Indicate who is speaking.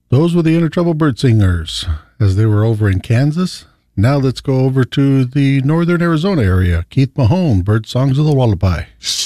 Speaker 1: Those were the Inner Trouble Bird Singers as they were over in Kansas. Now let's go over to the northern Arizona area. Keith Mahone, Bird Songs of the Wallaby.